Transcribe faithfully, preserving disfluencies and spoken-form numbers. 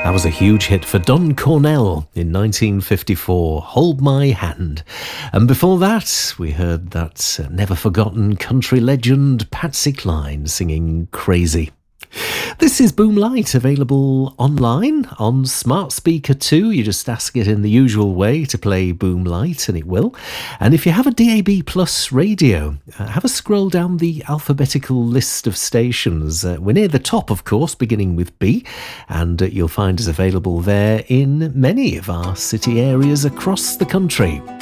That was a huge hit for Don Cornell in nineteen fifty-four, Hold My Hand. And before that, we heard that never-forgotten country legend Patsy Cline singing Crazy. This is Boomlight, available online on Smart Speaker two. You just ask it in the usual way to play Boomlight and it will. And if you have a D A B Plus radio, uh, have a scroll down the alphabetical list of stations. Uh, we're near the top, of course, beginning with B, and uh, you'll find us available there in many of our city areas across the country.